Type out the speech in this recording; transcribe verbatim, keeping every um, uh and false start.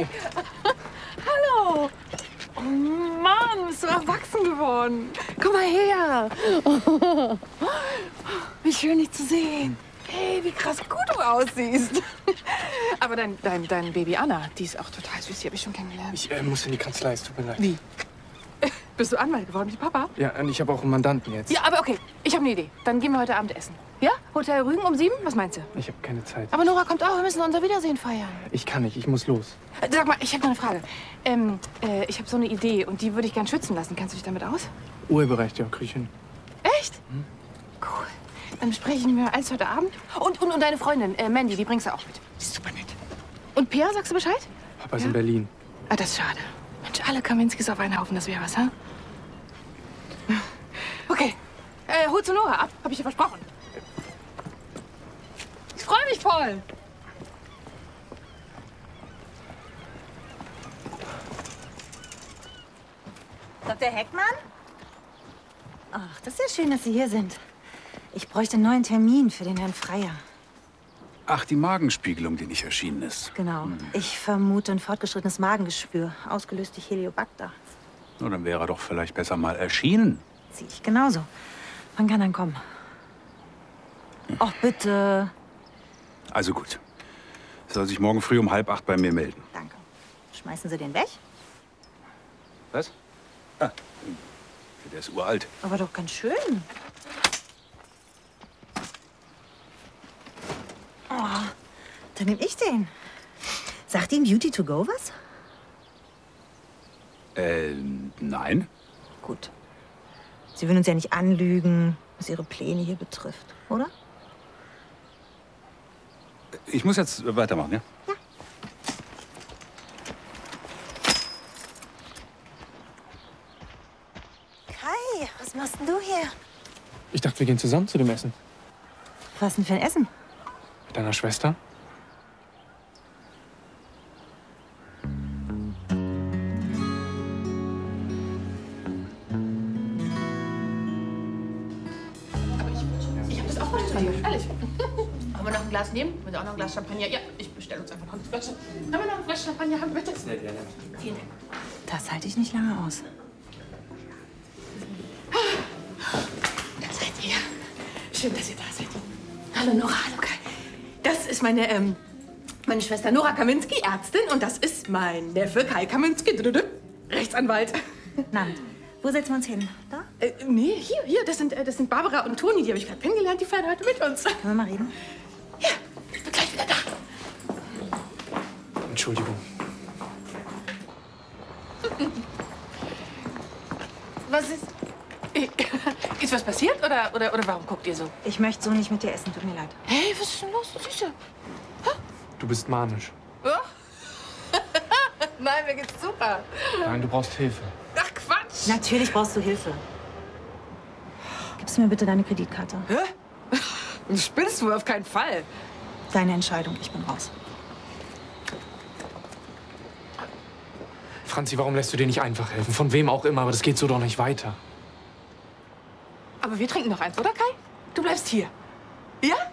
Hi. Hallo. Oh Mann, bist du erwachsen geworden. Komm mal her. Oh, wie schön, dich zu sehen. Hey, wie krass gut du aussiehst. Aber dein, dein, dein Baby Anna, die ist auch total süß. Die habe ich schon kennengelernt. Ich äh, muss in die Kanzlei, es tut mir leid. Wie? Bist du Anwalt geworden wie Papa? Ja, und ich habe auch einen Mandanten jetzt. Ja, aber okay. Ich habe eine Idee. Dann gehen wir heute Abend essen. Ja? Hotel Rügen um sieben? Was meinst du? Ich habe keine Zeit. Aber Nora kommt auch. Wir müssen unser Wiedersehen feiern. Ich kann nicht, ich muss los. Sag mal, ich habe noch eine Frage. Ähm, äh, ich habe so eine Idee und die würde ich gern schützen lassen. Kennst du dich damit aus? Urheberrecht, ja, krieg ich hin. Echt? Hm? Cool. Dann besprechen wir alles heute Abend. Und, und, und deine Freundin, äh, Mandy, die bringst du auch mit. Die ist super nett. Und Pia, sagst du Bescheid? Papa ist ja? in Berlin. Ah, das ist schade. Mensch, alle Kaminskis auf einen Haufen, das wäre was, ha? Okay. Äh, hol zu Nora ab. Hab ich dir versprochen. Ich freue mich voll. Doktor Heckmann? Ach, das ist ja schön, dass Sie hier sind. Ich bräuchte einen neuen Termin für den Herrn Freier. Ach, die Magenspiegelung, die nicht erschienen ist. Genau. Hm. Ich vermute ein fortgeschrittenes Magengeschwür, ausgelöst durch Heliobacter. Na, dann wäre er doch vielleicht besser mal erschienen. Sehe ich genauso. Wann kann er dann kommen? Ach, bitte. Also gut. Er soll sich morgen früh um halb acht bei mir melden. Danke. Schmeißen Sie den weg? Was? Ah, der ist uralt. Aber doch ganz schön. Oh, dann nehme ich den. Sagt Ihnen Beauty to go was? Äh, nein. Gut. Sie würden uns ja nicht anlügen, was Ihre Pläne hier betrifft, oder? Ich muss jetzt weitermachen, ja? Ja. Kai, was machst denn du hier? Ich dachte, wir gehen zusammen zu dem Essen. Was denn für ein Essen? Mit deiner Schwester? Ehrlich. Haben wir noch ein Glas nehmen? Wollen Sie auch noch ein Glas Champagner? Ja, ich bestelle uns einfach noch eine Flasche. Haben wir noch eine Flasche Champagner? Haben wir bitte? Sehr gerne. Vielen Dank. Das halte ich nicht lange aus. Da seid ihr. Schön, dass ihr da seid. Hallo Nora, hallo Kai. Das ist meine, ähm, meine Schwester Nora Kaminski, Ärztin. Und das ist mein Neffe Kai Kaminski, Rechtsanwalt. Na, wo setzen wir uns hin? Da? Äh, nee, hier, hier. Das sind, äh, das sind Barbara und Toni. Die habe ich gerade kennengelernt. Die fahren heute mit uns. Können wir mal reden? Ja, ich bin gleich wieder da. Entschuldigung. Was ist... Ist was passiert oder, oder, oder warum guckt ihr so? Ich möchte so nicht mit dir essen, tut mir leid. Hey, was ist denn los, Süße? Du bist manisch. Oh? Nein, mir geht's super. Nein, du brauchst Hilfe. Ach, Quatsch. Natürlich brauchst du Hilfe. Gibst du mir bitte deine Kreditkarte? Hä? Du spinnst wohl auf keinen Fall. Deine Entscheidung, ich bin raus. Franzi, warum lässt du dir nicht einfach helfen? Von wem auch immer, aber das geht so doch nicht weiter. Aber wir trinken noch eins, oder Kai? Du bleibst hier. Ja?